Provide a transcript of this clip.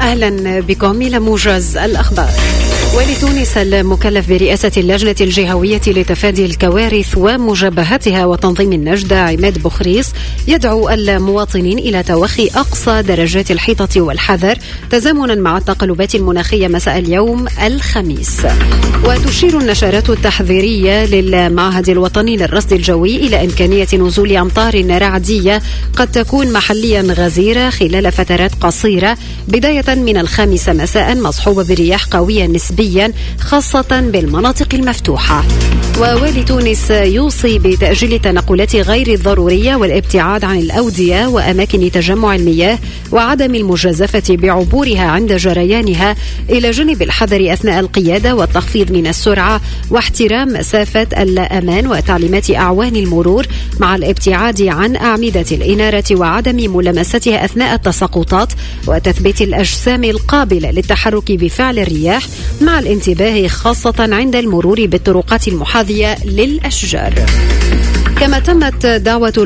أهلا بكم إلى موجز الأخبار. ولتونس المكلف برئاسة اللجنة الجهوية لتفادي الكوارث ومجابهتها وتنظيم النجدة عماد بخريص يدعو المواطنين إلى توخي أقصى درجات الحيطة والحذر تزامنا مع التقلبات المناخية مساء اليوم الخميس. وتشير النشرات التحذيرية للمعهد الوطني للرصد الجوي إلى إمكانية نزول أمطار رعدية قد تكون محليا غزيرة خلال فترات قصيرة بداية من 5 مساء مصحوبة برياح قوية نسبيا خاصة بالمناطق المفتوحة. ووالي تونس يوصي بتأجيل التنقلات غير الضرورية والابتعاد عن الأودية وأماكن تجمع المياه وعدم المجازفة بعبورها عند جريانها إلى جانب الحذر أثناء القيادة والتخفيض من السرعة واحترام مسافة الأمان وتعليمات أعوان المرور مع الابتعاد عن أعمدة الإنارة وعدم ملامستها أثناء التساقطات وتثبيت الأجسام القابلة للتحرك بفعل الرياح مع الانتباه خاصة عند المرور بالطرقات المحاذية للأشجار. كما تمت دعوة